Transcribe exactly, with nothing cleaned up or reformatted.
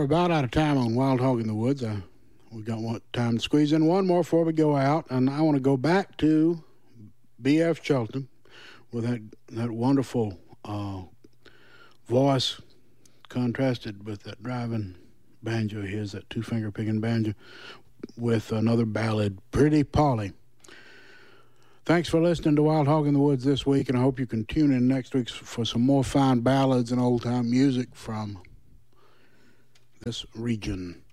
about out of time on Wild Hog in the Woods. Uh, we got one time to squeeze in one more before we go out, and I want to go back to B F Shelton with that that wonderful uh, voice contrasted with that driving banjo. Here's that two-finger picking banjo with another ballad, Pretty Polly. Thanks for listening to Wild Hog in the Woods this week, and I hope you can tune in next week for some more fine ballads and old-time music from this region.